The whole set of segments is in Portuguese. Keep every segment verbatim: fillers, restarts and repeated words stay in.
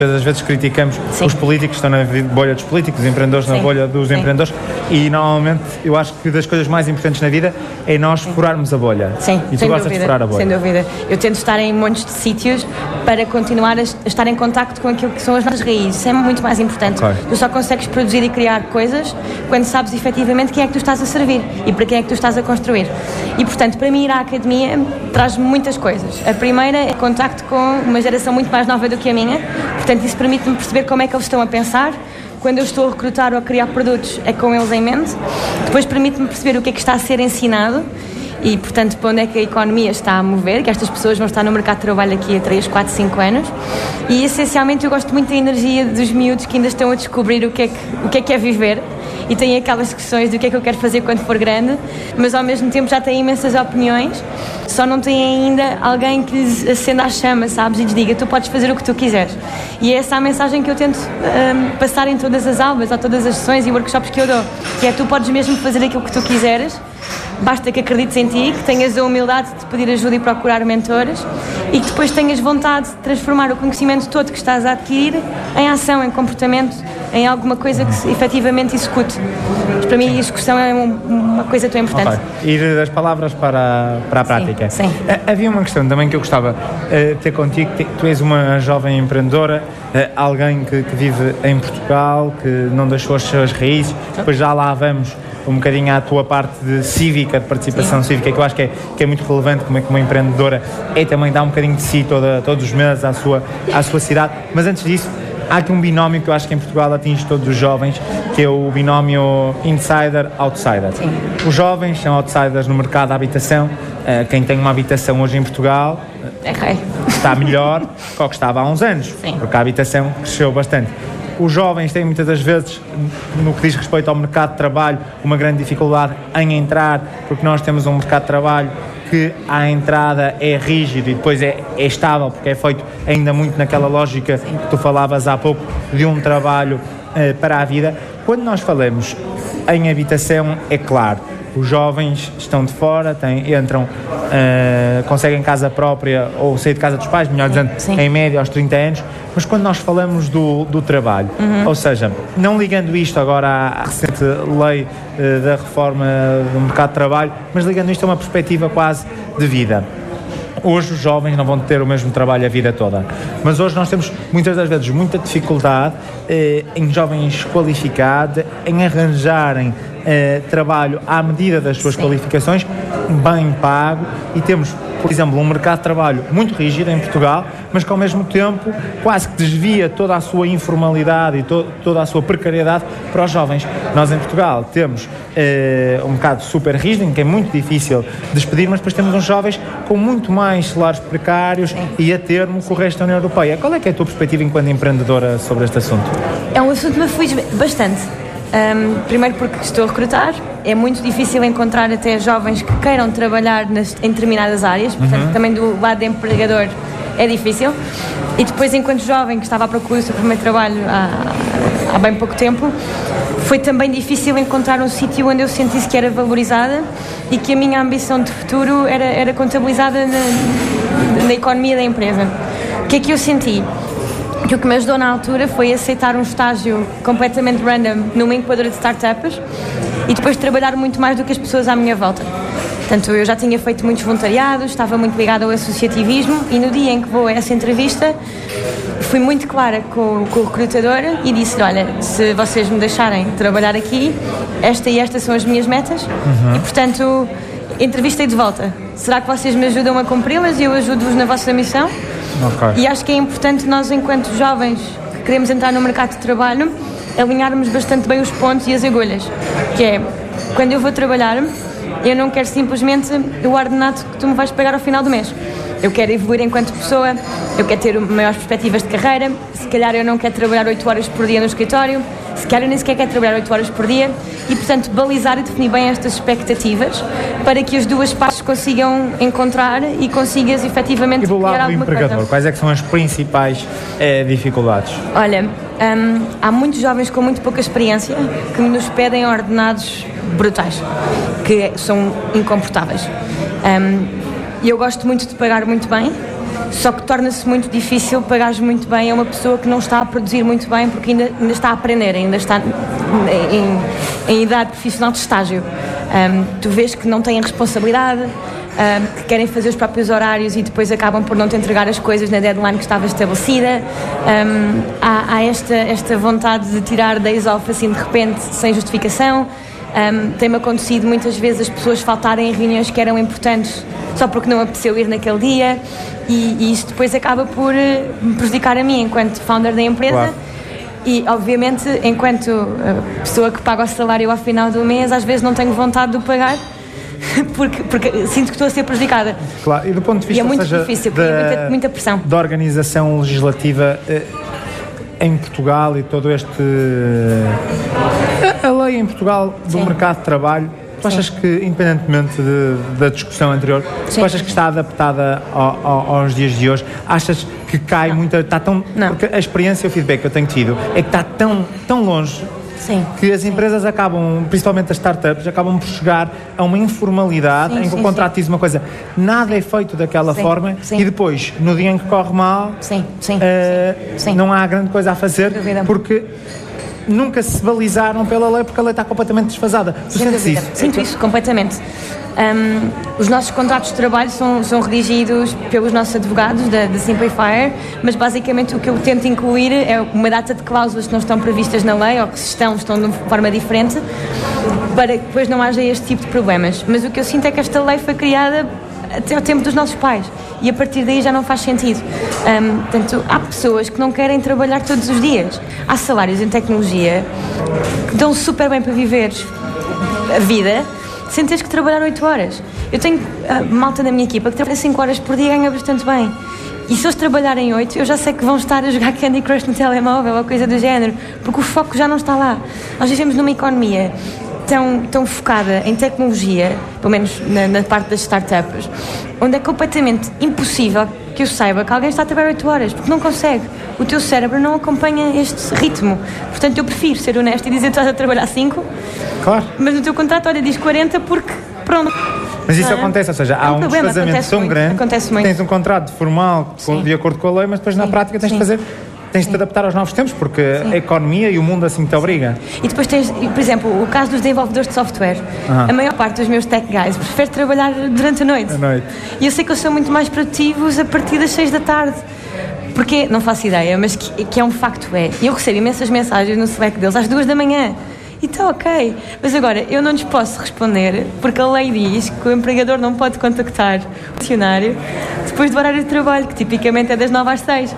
Às vezes criticamos Sim. os políticos, estão na bolha dos políticos, os empreendedores Sim. na bolha dos Sim. empreendedores, e normalmente eu acho que das coisas mais importantes na vida é nós Sim. furarmos a bolha. Sim, e tu sem gostas dúvida, de furar a bolha. Sem dúvida. Eu tento estar em montes de sítios para continuar a estar em contacto com aquilo que são as nossas raízes. Isso é muito mais importante. Okay. Tu só consegues produzir e criar coisas quando sabes efetivamente quem é que tu estás a servir e para quem é que tu estás a construir. E, portanto, para mim ir à academia traz-me muitas coisas. A primeira é contacto com uma geração muito mais nova do que a minha. Portanto, isso permite-me perceber como é que eles estão a pensar. Quando eu estou a recrutar ou a criar produtos, é com eles em mente. Depois permite-me perceber o que é que está a ser ensinado e, portanto, para onde é que a economia está a mover, que estas pessoas vão estar no mercado de trabalho daqui a três, quatro, cinco anos. E, essencialmente, eu gosto muito da energia dos miúdos que ainda estão a descobrir o que é que, o que é, que é viver e têm aquelas discussões do que é que eu quero fazer quando for grande, mas, ao mesmo tempo, já têm imensas opiniões, só não têm ainda alguém que lhes acenda a chama, sabes, e lhes diga, tu podes fazer o que tu quiseres. E é essa a mensagem que eu tento um, passar em todas as aulas, ou todas as sessões e workshops que eu dou, que é, tu podes mesmo fazer aquilo que tu quiseres, basta que acredites em ti, que tenhas a humildade de pedir ajuda e procurar mentores e que depois tenhas vontade de transformar o conhecimento todo que estás a adquirir em ação, em comportamento, em alguma coisa que se, efetivamente execute. Mas para mim a execução é um, uma coisa tão importante. Okay. Ir das palavras para, para a prática. Sim, sim. Havia uma questão também que eu gostava de ter contigo. Tu és uma jovem empreendedora, alguém que, que vive em Portugal, que não deixou as suas raízes, depois já lá vamos um bocadinho à tua parte de cívica, de participação Sim. cívica, que eu acho que é, que é muito relevante como, como empreendedora, é também dar um bocadinho de si toda, todos os meses à sua, à sua cidade. Mas antes disso, há aqui um binómio que eu acho que em Portugal atinge todos os jovens, que é o binómio insider-outsider. Sim. Os jovens são outsiders no mercado da habitação. Quem tem uma habitação hoje em Portugal okay. está melhor do que o que estava há uns anos, Sim. porque a habitação cresceu bastante. Os jovens têm muitas das vezes, no que diz respeito ao mercado de trabalho, uma grande dificuldade em entrar, porque nós temos um mercado de trabalho que à entrada é rígido e depois é, é estável, porque é feito ainda muito naquela lógica que tu falavas há pouco, de um trabalho uh, para a vida. Quando nós falamos em habitação, é claro, os jovens estão de fora, têm, entram, uh, conseguem casa própria ou sair de casa dos pais, melhor dizendo, Sim. em média aos trinta anos, mas quando nós falamos do, do trabalho, uhum. ou seja, não ligando isto agora à recente lei uh, da reforma do mercado de trabalho, mas ligando isto a uma perspectiva quase de vida. Hoje os jovens não vão ter o mesmo trabalho a vida toda, mas hoje nós temos muitas das vezes muita dificuldade eh, em jovens qualificados, em arranjarem eh, trabalho à medida das suas Sim. qualificações, bem pago, e temos, por exemplo, um mercado de trabalho muito rígido em Portugal, mas que ao mesmo tempo quase que desvia toda a sua informalidade e to- toda a sua precariedade para os jovens. Nós em Portugal temos eh, um mercado super rígido, em que é muito difícil despedir, mas depois temos uns jovens com muito mais salários precários Sim. e a termo com o resto da União Europeia. Qual é que é a tua perspectiva enquanto empreendedora sobre este assunto? É um assunto que me aflige bastante. Um, primeiro porque estou a recrutar, é muito difícil encontrar até jovens que queiram trabalhar nas, em determinadas áreas, portanto uhum. também do lado de empregador é difícil. E depois, enquanto jovem que estava à procura do seu primeiro trabalho há, há bem pouco tempo, foi também difícil encontrar um sítio onde eu sentisse que era valorizada e que a minha ambição de futuro era, era contabilizada na, na economia da empresa. O que é que eu senti? Que o que me ajudou na altura foi aceitar um estágio completamente random numa incubadora de startups e depois trabalhar muito mais do que as pessoas à minha volta. Portanto, eu já tinha feito muitos voluntariados, estava muito ligada ao associativismo e no dia em que vou a essa entrevista fui muito clara com, com o recrutador e disse, olha, se vocês me deixarem trabalhar aqui, esta e estas são as minhas metas uhum. e, portanto, entrevistei de volta. Será que vocês me ajudam a cumpri-las e eu ajudo-vos na vossa missão? Okay. E acho que é importante nós, enquanto jovens que queremos entrar no mercado de trabalho, alinharmos bastante bem os pontos e as agulhas, que é, quando eu vou trabalhar, eu não quero simplesmente o ordenado que tu me vais pagar ao final do mês. Eu quero evoluir enquanto pessoa, eu quero ter maiores perspectivas de carreira, se calhar eu não quero trabalhar oito horas por dia no escritório, se calhar eu nem sequer quero trabalhar oito horas por dia e, portanto, balizar e definir bem estas expectativas para que as duas partes consigam encontrar e consigas efetivamente criar alguma coisa. E do lado do empregador, quais é que são as principais eh, dificuldades? Olha, hum, há muitos jovens com muito pouca experiência que nos pedem ordenados brutais, que são incomportáveis. Um, eu gosto muito de pagar muito bem, só que torna-se muito difícil pagares muito bem a uma pessoa que não está a produzir muito bem porque ainda, ainda está a aprender, ainda está em, em idade profissional de estágio. Um, tu vês que não têm responsabilidade, um, que querem fazer os próprios horários e depois acabam por não te entregar as coisas na deadline que estava estabelecida. Um, há há esta, esta vontade de tirar days off assim de repente, sem justificação. Um, tem-me acontecido muitas vezes as pessoas faltarem em reuniões que eram importantes só porque não apeteceu ir naquele dia, e, e isso depois acaba por uh, me prejudicar a mim enquanto founder da empresa. Claro. E obviamente enquanto uh, pessoa que paga o salário ao final do mês, às vezes não tenho vontade de o pagar porque, porque sinto que estou a ser prejudicada. Claro, e do ponto de vista, e é muito seja, difícil, porque da, muita, muita pressão da organização legislativa eh, em Portugal e todo este a, a lei em Portugal do Sim. mercado de trabalho, tu achas Sim. que, independentemente de, da discussão anterior, Sim. tu achas que está adaptada ao, ao, aos dias de hoje? Achas que cai não. muito, está tão, não. porque a experiência e o feedback que eu tenho tido é que está tão, tão longe Sim. que as sim. empresas acabam, principalmente as startups, acabam por chegar a uma informalidade sim, em que sim, o contrato sim. diz uma coisa, nada é feito daquela sim, forma sim. e depois, no dia em que corre mal, sim, sim, uh, sim. não há grande coisa a fazer porque nunca se balizaram pela lei porque a lei está completamente desfasada. Tu sentes isso? Sinto isso completamente. Um, os nossos contratos de trabalho são, são redigidos pelos nossos advogados da, da Simplifier, mas basicamente o que eu tento incluir é uma data de cláusulas que não estão previstas na lei ou que se estão, estão de forma diferente para que depois não haja este tipo de problemas. Mas o que eu sinto é que esta lei foi criada até ao tempo dos nossos pais e a partir daí já não faz sentido. Um, portanto, há pessoas que não querem trabalhar todos os dias. Há salários em tecnologia que dão super bem para viver a vida sem teres que trabalhar oito horas. Eu tenho uh, malta na minha equipa que trabalha cinco horas por dia e ganha bastante bem. E se eles trabalharem oito, eu já sei que vão estar a jogar Candy Crush no telemóvel ou coisa do género, porque o foco já não está lá. Nós vivemos numa economia tão, tão focada em tecnologia, pelo menos na, na parte das startups, onde é completamente impossível que eu saiba que alguém está a trabalhar oito horas, porque não consegue. O teu cérebro não acompanha este ritmo. Portanto, eu prefiro ser honesto e dizer que estás a trabalhar cinco, claro. mas no teu contrato, olha, diz quarenta porque, pronto. Mas isso é? acontece, ou seja, há é um, um desfazamento tão muito, grande, tens um contrato formal com, de acordo com a lei, mas depois Sim. na prática tens Sim. de fazer... Tens de te adaptar aos novos tempos, porque Sim. a economia e o mundo assim te obriga. E depois tens, por exemplo, o caso dos desenvolvedores de software. Uh-huh. A maior parte dos meus tech guys prefere trabalhar durante a noite. a noite. E eu sei que eles são muito mais produtivos a partir das seis da tarde. Porque, não faço ideia, mas que, que é um facto é. E eu recebo imensas mensagens no Slack deles às duas da manhã. E está ok. Mas agora, eu não lhes posso responder porque a lei diz que o empregador não pode contactar o funcionário depois do horário de trabalho, que tipicamente é das nove às seis.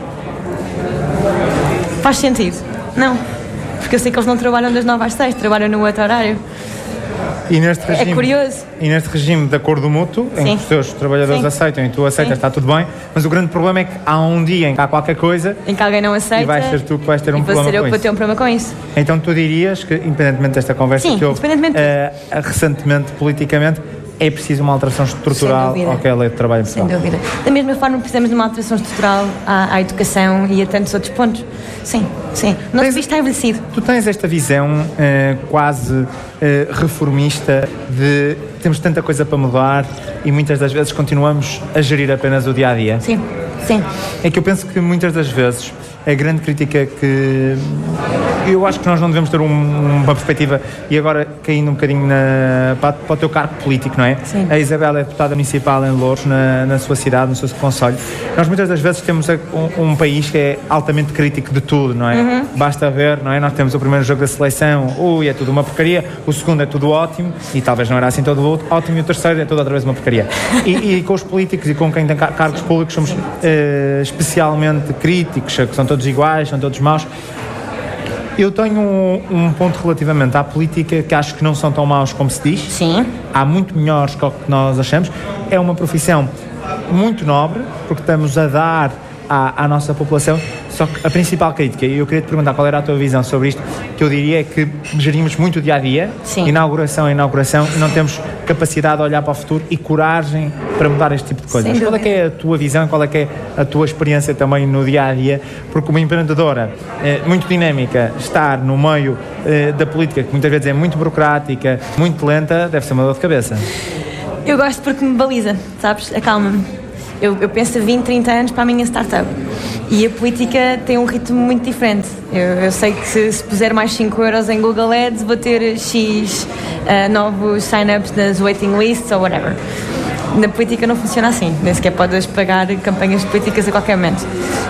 Faz sentido? Não. Porque eu sei que eles não trabalham das nove às seis, trabalham no outro horário. E neste regime, é curioso. E neste regime de acordo mútuo, Sim. em que os teus trabalhadores Sim. aceitam e tu aceitas, Sim. está tudo bem, mas o grande problema é que há um dia em que há qualquer coisa em que alguém não aceita e vais ser tu que vais ter um problema com isso. E vou ser eu que vou ter um problema com isso. Então tu dirias que, independentemente desta conversa Sim, que houve uh, recentemente, politicamente, é preciso uma alteração estrutural ao que é a lei de trabalho em Portugal. Sem dúvida. Da mesma forma precisamos de uma alteração estrutural à, à educação e a tantos outros pontos. Sim, sim. O nosso país está envelhecido. Tu tens esta visão uh, quase uh, reformista de temos tanta coisa para mudar e muitas das vezes continuamos a gerir apenas o dia-a-dia? Sim, sim. É que eu penso que muitas das vezes a grande crítica que eu acho que nós não devemos ter um, uma perspectiva, e agora caindo um bocadinho na, para, para o teu cargo político, não é? Sim. A Isabela é deputada municipal em Louros, na, na sua cidade, no seu concelho. Nós muitas das vezes temos um, um país que é altamente crítico de tudo, não é? Uhum. Basta ver, não é? Nós temos o primeiro jogo da seleção, ui, é tudo uma porcaria, o segundo é tudo ótimo, e talvez não era assim todo ótimo, e o terceiro é tudo outra vez uma porcaria. E, e com os políticos e com quem tem cargos públicos somos uh, especialmente críticos, que são todos iguais, são todos maus. Eu tenho um, um ponto relativamente à política que acho que não são tão maus como se diz. Sim. Há muito melhores que o que nós achamos. É uma profissão muito nobre, porque estamos a dar à, à nossa população. Só que a principal crítica, e eu queria te perguntar qual era a tua visão sobre isto, que eu diria é que gerimos muito o dia-a-dia, Sim. inauguração a inauguração, e não temos capacidade de olhar para o futuro e coragem para mudar este tipo de coisas. Qual é que é a tua visão, qual é que é a tua experiência também no dia-a-dia? Porque uma empreendedora eh, muito dinâmica, estar no meio eh, da política, que muitas vezes é muito burocrática, muito lenta, deve ser uma dor de cabeça. Eu gosto porque me baliza, sabes? Acalma-me. Eu, eu penso a vinte, trinta anos para a minha startup. E a política tem um ritmo muito diferente. Eu, eu sei que se, se puser mais cinco euros em Google Ads, vou ter X uh, novos sign-ups nas waiting lists ou whatever. Na política não funciona assim, nem sequer podes pagar campanhas políticas a qualquer momento.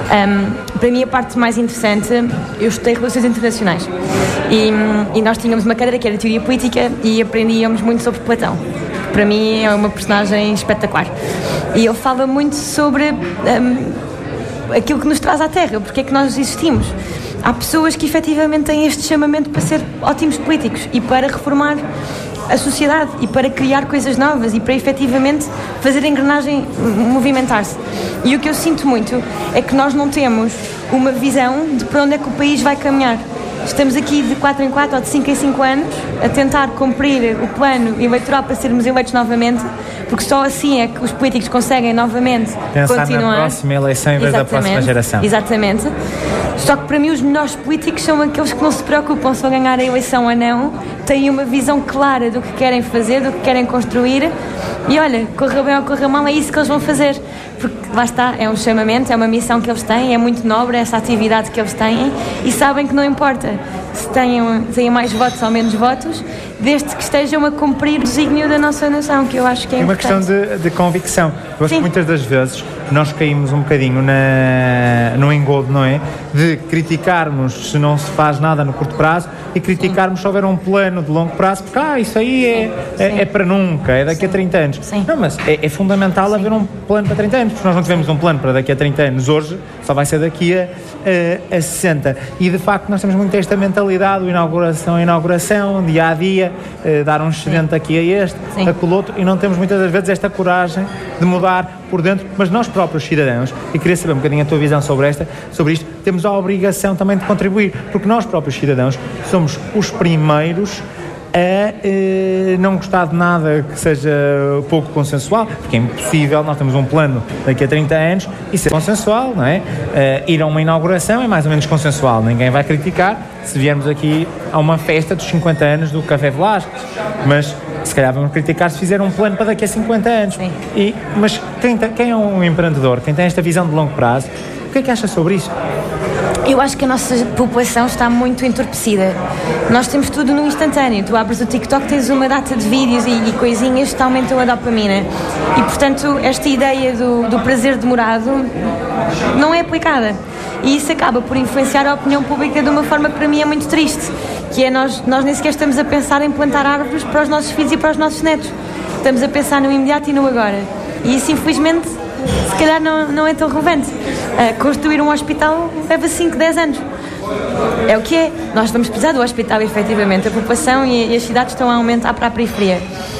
Um, para mim a parte mais interessante, eu estudei Relações Internacionais e, e nós tínhamos uma cadeira que era Teoria Política e aprendíamos muito sobre Platão. Para mim é uma personagem espetacular. E ele fala muito sobre um, aquilo que nos traz à Terra, porque é que nós existimos. Há pessoas que efetivamente têm este chamamento para ser ótimos políticos e para reformar a sociedade e para criar coisas novas e para efetivamente fazer a engrenagem movimentar-se. E o que eu sinto muito é que nós não temos uma visão de para onde é que o país vai caminhar. Estamos aqui de quatro em quatro ou de cinco em cinco anos a tentar cumprir o plano eleitoral para sermos eleitos novamente, porque só assim é que os políticos conseguem novamente pensar continuar. Na próxima eleição em vez da próxima geração. Exatamente. Só que para mim os melhores políticos são aqueles que não se preocupam se vão ganhar a eleição ou não, têm uma visão clara do que querem fazer, do que querem construir e olha, corra bem ou corra mal, é isso que eles vão fazer. Porque lá está, é um chamamento, é uma missão que eles têm, é muito nobre essa atividade que eles têm e sabem que não importa se tenham, tenham mais votos ou menos votos, desde que estejam a cumprir o desígnio da nossa nação, que eu acho que é, é uma importante. questão de, de convicção. Eu acho Sim. que muitas das vezes nós caímos um bocadinho na, no engodo, não é? De criticarmos se não se faz nada no curto prazo e criticarmos Sim. se houver um plano de longo prazo, porque ah, isso aí é, é, é para nunca, é daqui Sim. a trinta anos. Sim. Não, mas é, é fundamental Sim. haver um plano para trinta anos, porque nós não tivemos um plano para daqui a trinta anos hoje, só vai ser daqui a, a, a sessenta. E de facto nós temos muito esta mentalidade, inauguração, inauguração, dia a dia, eh, dar um excedente Sim. aqui a este, Sim. aquele outro, e não temos muitas das vezes esta coragem de mudar por dentro, mas nós próprios cidadãos, e queria saber um bocadinho a tua visão sobre esta, sobre isto, temos a obrigação também de contribuir, porque nós próprios cidadãos somos os primeiros a eh, não gostar de nada que seja pouco consensual, porque é impossível, nós temos um plano daqui a trinta anos e ser consensual, não é? Eh, ir a uma inauguração é mais ou menos consensual, ninguém vai criticar se viermos aqui a uma festa dos cinquenta anos do Café Velasquez, mas se calhar vamos criticar se fizer um plano para daqui a cinquenta anos. E, mas quem, quem é um empreendedor, quem tem esta visão de longo prazo, o que é que acha sobre isso? Eu acho que a nossa população está muito entorpecida. Nós temos tudo no instantâneo. Tu abres o TikTok, tens uma data de vídeos e, e coisinhas que aumentam a dopamina. E, portanto, esta ideia do, do prazer demorado não é aplicada. E isso acaba por influenciar a opinião pública de uma forma que para mim é muito triste, que é nós, nós nem sequer estamos a pensar em plantar árvores para os nossos filhos e para os nossos netos. Estamos a pensar no imediato e no agora. E isso, infelizmente, se calhar não, não é tão relevante. Uh, construir um hospital leva cinco, dez anos. É o que é. Nós vamos precisar do hospital, efetivamente. A população e, e as cidades estão a aumentar para a periferia.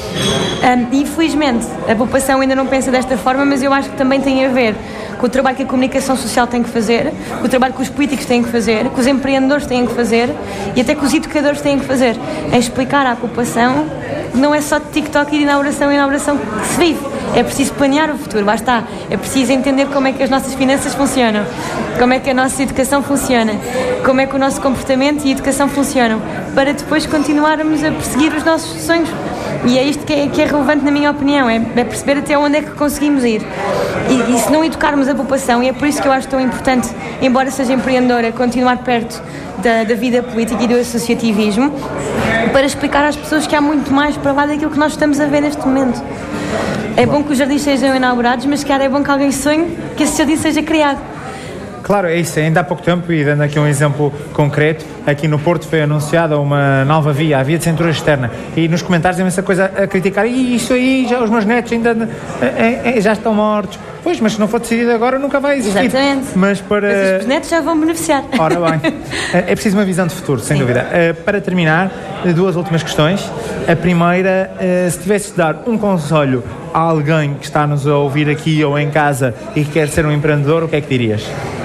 Um, infelizmente, a população ainda não pensa desta forma, mas eu acho que também tem a ver com o trabalho que a comunicação social tem que fazer, com o trabalho que os políticos têm que fazer, que os empreendedores têm que fazer e até que os educadores têm que fazer. É explicar à população que não é só de TikTok e de inauguração em inauguração que se vive. É preciso planear o futuro, lá está. É preciso entender como é que as nossas finanças funcionam, como é que a nossa educação funciona, como é que o nosso comportamento e educação funcionam, para depois continuarmos a perseguir os nossos sonhos. E é isto que é, que é relevante na minha opinião, é, é perceber até onde é que conseguimos ir. E, e se não educarmos a população, e é por isso que eu acho tão importante, embora seja empreendedora, continuar perto da, da vida política e do associativismo, para explicar às pessoas que há muito mais para lá daquilo que nós estamos a ver neste momento. É bom que os jardins sejam inaugurados, mas cara, é bom que alguém sonhe que esse jardim seja criado. Claro, é isso. Ainda há pouco tempo, e dando aqui um exemplo concreto, aqui no Porto foi anunciada uma nova via, a via de cintura externa, e nos comentários tem essa coisa a criticar, e isso aí, já, os meus netos ainda é, é, já estão mortos. Pois, mas se não for decidido agora, nunca vai existir. Exatamente. Mas, para... mas os netos já vão beneficiar. Ora bem, é preciso uma visão de futuro, sem Sim. dúvida. Para terminar, duas últimas questões. A primeira, se tivesses de dar um conselho a alguém que está-nos a ouvir aqui ou em casa e que quer ser um empreendedor, o que é que dirias?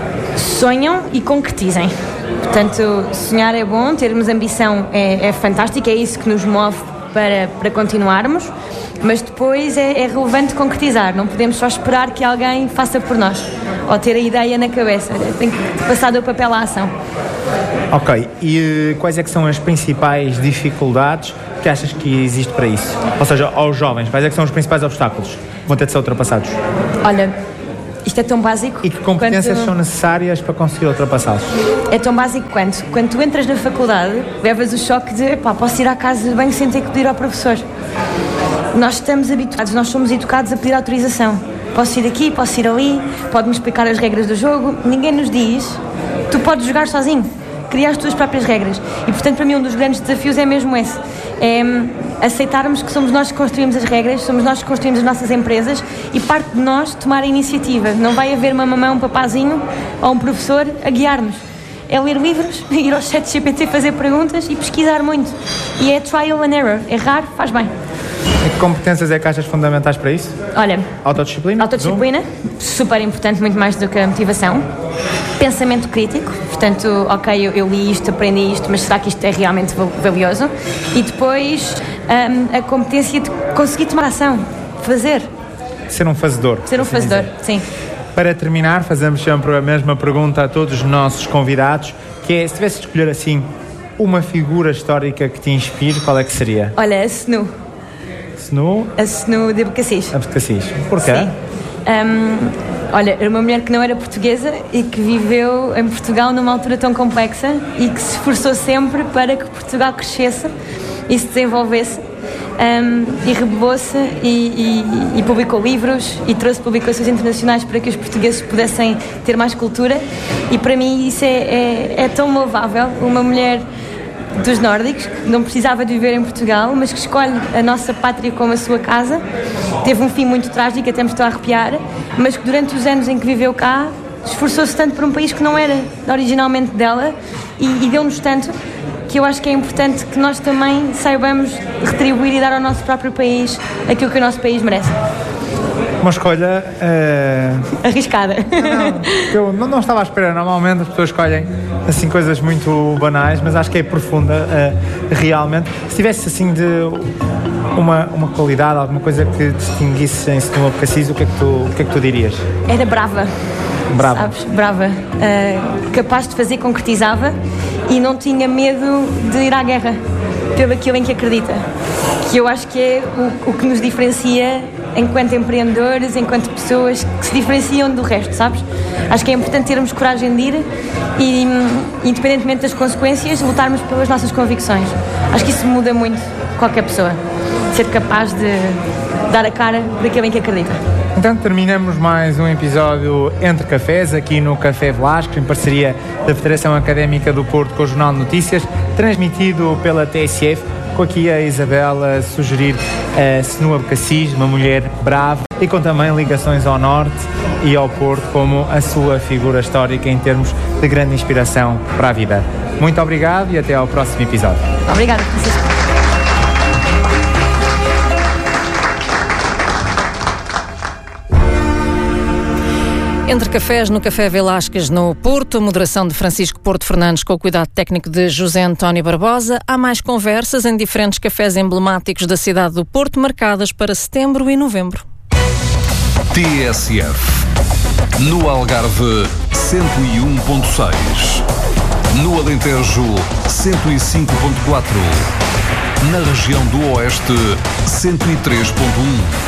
Sonham e concretizem. Portanto, sonhar é bom, termos ambição é, é fantástico, é isso que nos move para, para continuarmos, mas depois é, é relevante concretizar. Não podemos só esperar que alguém faça por nós ou ter a ideia na cabeça. Tem que passar do papel à ação. Ok, e quais é que são as principais dificuldades que achas que existe para isso? Ou seja, aos jovens, quais é que são os principais obstáculos que vão ter de ser ultrapassados? Olha, isto é tão básico. E que competências quanto... são necessárias para conseguir ultrapassá-los? É tão básico quanto quando tu entras na faculdade, levas o choque de, pá, posso ir à casa de banho sem ter que pedir ao professor. Nós estamos habituados, nós somos educados a pedir autorização. Posso ir aqui, posso ir ali, pode-me explicar as regras do jogo. Ninguém nos diz, tu podes jogar sozinho, criar as tuas próprias regras. E, portanto, para mim, um dos grandes desafios é mesmo esse. É aceitarmos que somos nós que construímos as regras, somos nós que construímos as nossas empresas e parte de nós tomar a iniciativa. Não vai haver uma mamãe, um papazinho ou um professor a guiar-nos. É ler livros, ir ao chat G P T fazer perguntas e pesquisar muito. E é trial and error. Errar faz bem. E que competências é que achas fundamentais para isso? Olha, autodisciplina? Autodisciplina, super importante, muito mais do que a motivação. Pensamento crítico, portanto, ok, eu, eu li isto, aprendi isto, mas será que isto é realmente valioso? E depois um, a competência de conseguir tomar ação, fazer. Ser um fazedor. Ser um assim fazedor, dizer. sim. Para terminar, fazemos sempre a mesma pergunta a todos os nossos convidados, que é, se tivesse de escolher assim uma figura histórica que te inspire, qual é que seria? Olha, a Snu. Snu? A Snu de Abacassis. Abacassis. Porquê? Sim. Um, olha, era uma mulher que não era portuguesa e que viveu em Portugal numa altura tão complexa e que se esforçou sempre para que Portugal crescesse e se desenvolvesse. Um, e rebelou-se e, e, e publicou livros e trouxe publicações internacionais para que os portugueses pudessem ter mais cultura, e para mim isso é, é, é tão louvável. Uma mulher dos nórdicos que não precisava de viver em Portugal, mas que escolhe a nossa pátria como a sua casa. Teve um fim muito trágico, até me estou a arrepiar, mas que durante os anos em que viveu cá esforçou-se tanto por um país que não era originalmente dela, e, e deu-nos tanto, que eu acho que é importante que nós também saibamos retribuir e dar ao nosso próprio país aquilo que o nosso país merece. Uma escolha... Uh... arriscada. Não, eu não, não estava à espera. Normalmente as pessoas escolhem assim coisas muito banais, mas acho que é profunda, uh, realmente. Se tivesse assim de uma, uma qualidade, alguma coisa que distinguisse em Snu Abacassis, o que é que tu, o que é que tu dirias? Era brava. Brava. Sabes? Brava. Uh, capaz de fazer, concretizava e não tinha medo de ir à guerra pelo aquilo em que acredita. Que eu acho que é o, o que nos diferencia enquanto empreendedores, enquanto pessoas que se diferenciam do resto, sabes? Acho que é importante termos coragem de ir e, independentemente das consequências, lutarmos pelas nossas convicções. Acho que isso muda muito qualquer pessoa. Ser capaz de dar a cara daquilo em que acredita. Então terminamos mais um episódio Entre Cafés, aqui no Café Velasco, em parceria da Federação Académica do Porto com o Jornal de Notícias, transmitido pela T S F, com aqui a Isabela a sugerir a Snu Abacassis, uma mulher brava, e com também ligações ao Norte e ao Porto como a sua figura histórica em termos de grande inspiração para a vida. Muito obrigado e até ao próximo episódio. Obrigada, Francisco. Entre Cafés, no Café Velasquez, no Porto, moderação de Francisco Porto Fernandes com o cuidado técnico de José António Barbosa. Há mais conversas em diferentes cafés emblemáticos da cidade do Porto, marcadas para setembro e novembro. T S F. No Algarve, cento e um ponto seis. No Alentejo, cento e cinco ponto quatro. Na região do Oeste, cento e três ponto um.